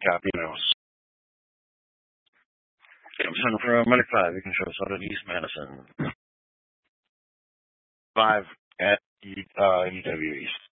Capinos. Coming from 95, you can show us out at East Madison. 5 at UW East.